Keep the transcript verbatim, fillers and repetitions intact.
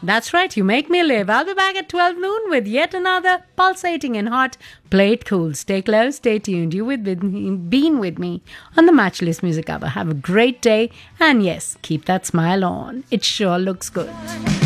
That's right, you make me live. I'll be back at twelve noon with yet another pulsating and hot Play It Cool. Stay close, stay tuned. You with been with me on the Matchless Music Hour. Have a great day, and yes, keep that smile on. It sure looks good.